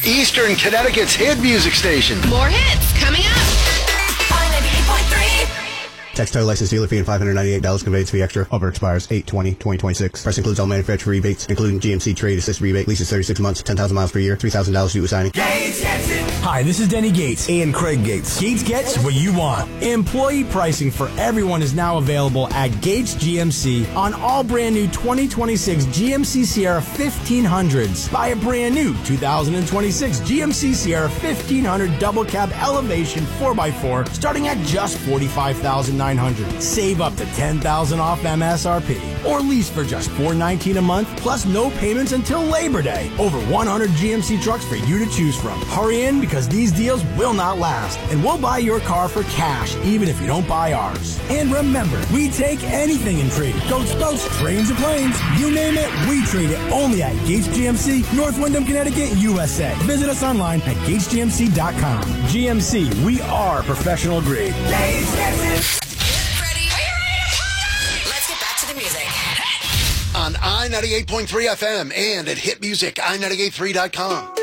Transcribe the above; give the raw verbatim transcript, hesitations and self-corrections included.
Eastern Connecticut's hit music station. More hits coming up. I ninety-eight point three. Tax title license dealer fee and five hundred ninety-eight dollars conveyance fee extra. Offer expires eight twenty twenty twenty-six. Price includes all manufacturer rebates, including G M C Trade Assist rebate. Leases thirty-six months, ten thousand miles per year, three thousand dollars due with signing. Gates gets it. Hi, this is Denny Gates. And Craig Gates. Gates gets what you want. Employee pricing for everyone is now available at Gates G M C on all brand new twenty twenty-six G M C Sierra fifteen hundreds. Buy a brand new two thousand twenty-six G M C Sierra fifteen hundred double cab elevation four by four starting at just forty-five thousand nine hundred dollars. Save up to ten thousand dollars off M S R P. Or lease for just four hundred nineteen dollars a month plus no payments until Labor Day. Over one hundred G M C trucks for you to choose from. Hurry in because these deals will not last. And we'll buy your car for cash even if you don't buy ours. And remember, we take anything in trade. Goats, boats, trains, or planes. You name it, we trade it only at Gates G M C, North Windham, Connecticut, U S A. Visit us online at gates g m c dot com. G M C, we are professional grade. Gates gets it. On I ninety-eight point three F M and at hit music I ninety-eight three dot com.